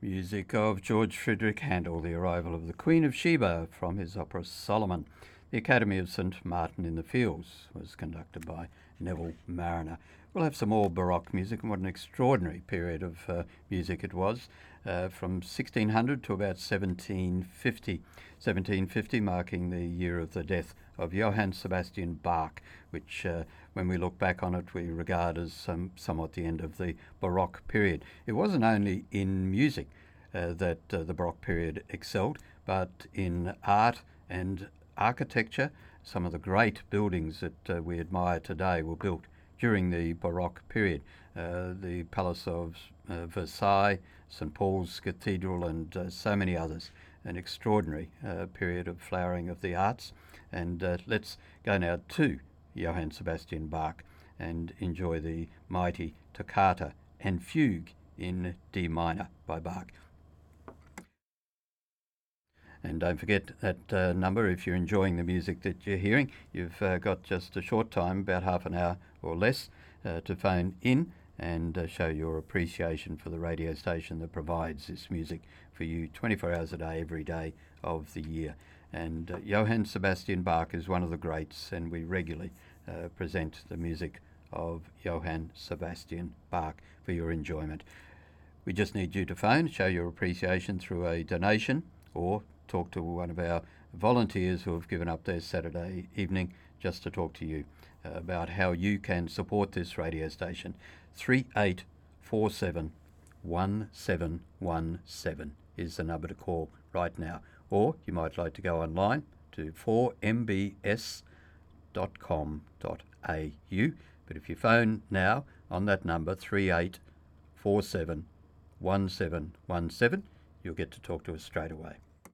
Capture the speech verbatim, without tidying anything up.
Music of George Friedrich Handel, The Arrival of the Queen of Sheba, from his opera Solomon. The Academy of Saint Martin in the Fields was conducted by Neville Marriner. We'll have some more Baroque music, and what an extraordinary period of uh, music it was, uh, from sixteen hundred to about seventeen fifty. seventeen fifty marking the year of the death of Johann Sebastian Bach, which, uh, when we look back on it, we regard as um, somewhat the end of the Baroque period. It wasn't only in music uh, that uh, the Baroque period excelled, but in art and architecture. Some of the great buildings that uh, we admire today were built during the Baroque period. Uh, the Palace of uh, Versailles, Saint Paul's Cathedral, and uh, so many others. An extraordinary uh, period of flowering of the arts. And uh, let's go now to Johann Sebastian Bach and enjoy the mighty Toccata and Fugue in D minor by Bach. And don't forget that uh, number, if you're enjoying the music that you're hearing. You've uh, got just a short time, about half an hour or less, uh, to phone in and uh, show your appreciation for the radio station that provides this music for you twenty-four hours a day, every day of the year. And uh, Johann Sebastian Bach is one of the greats, and we regularly uh, present the music of Johann Sebastian Bach for your enjoyment. We just need you to phone, show your appreciation through a donation, or talk to one of our volunteers who have given up their Saturday evening just to talk to you uh, about how you can support this radio station. three eight four seven, one seven one seven is the number to call right now. Or you might like to go online to four m b s dot com dot a u. But if you phone now on that number, three eight four seven, one seven one seven, you'll get to talk to us straight away.